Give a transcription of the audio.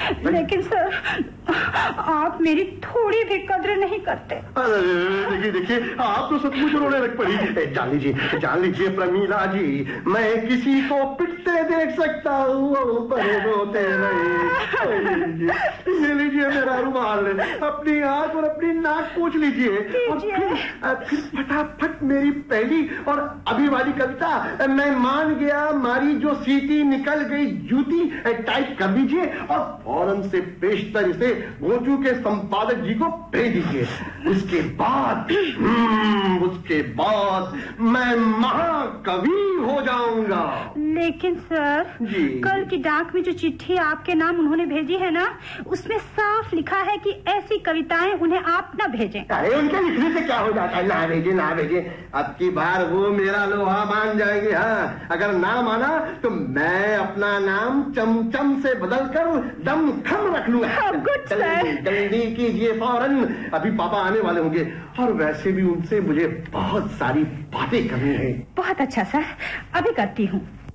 लेकिन सर आप मेरी थोड़ी भी कद्र नहीं करते। देखिए देखिए, आप तो सचमुच रोने लग पड़ी। जान लीजिए प्रमीला जी, मैं किसी को पिटते देख सकता हूँ पर रोते नहीं। ये लीजिए मेरा रुमाल, अपनी आंख और अपनी नाक पोंछ लीजिए और फिर फटाफट मेरी पहली और अभी वाली कविता मैं मान गया मारी जो सीटी निकल गई जूती टाइप कर दीजिए और फौरन से पेशतर इसे गोचू के संपादक जी को भेज दीजिए। उसके बाद मैं महाकवि हो जाऊंगा। लेकिन सर जी, कल की डाक में जो चिट्ठी आपके नाम उन्होंने भेजी है ना, उसमें साफ लिखा है कि ऐसी कविताएं उन्हें आप न भेजें। अरे उनके लिखने से क्या हो जाता है, ना भेजे। अब की बार वो मेरा लोहा मान जाएंगे। हाँ, अगर ना माना तो मैं अपना नाम चमचम से बदलकर दमखम रख लूंगा। गुड सर, जल्दी कीजिए फौरन, अभी पापा आने वाले होंगे और वैसे भी उनसे मुझे बहुत सारी बातें करनी है। बहुत अच्छा सर, अभी करती हूँ।